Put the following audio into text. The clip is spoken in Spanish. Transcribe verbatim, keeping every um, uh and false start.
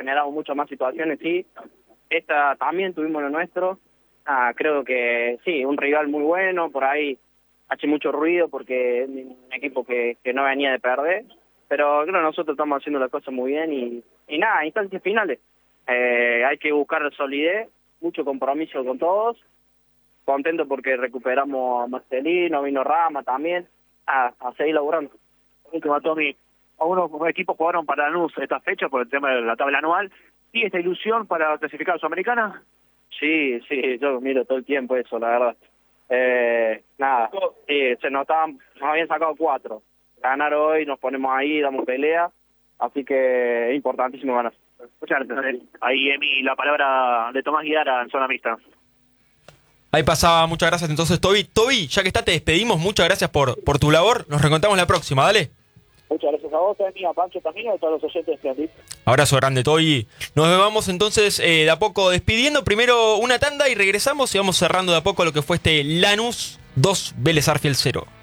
generado muchas más situaciones, sí. Esta también tuvimos lo nuestro. Ah, creo que sí, un rival muy bueno, por ahí hace mucho ruido porque es un equipo que, que no venía de perder, pero creo que nosotros estamos haciendo las cosas muy bien y, y nada, instancias finales. Eh, hay que buscar solidez, mucho compromiso con todos, contento porque recuperamos a Marcelino, vino Rama también, a, a seguir laburando. Última, Tommy, algunos equipos jugaron para Lanús esta fecha por el tema de la tabla anual. ¿Y esta ilusión para clasificar a Sudamericana? Sí, sí, yo miro todo el tiempo eso, la verdad. Eh, nada, sí, se nos, estaban, nos habían sacado cuatro. Ganar hoy, nos ponemos ahí, damos pelea, así que es importantísimo ganar. Muchas gracias. Ahí, Emi, la palabra de Tomás Guiara en zona mixta. Ahí pasaba, muchas gracias entonces, Toby. Toby, ya que está, te despedimos, muchas gracias por, por tu labor. Nos reencontramos la próxima, dale. Muchas gracias a vos, Emi, a Pancho también, a todos los oyentes de Atlético. Abrazo grande, Toby. Nos vamos entonces eh, de a poco despidiendo. Primero una tanda y regresamos y vamos cerrando de a poco lo que fue este Lanús dos, Vélez Arfiel cero.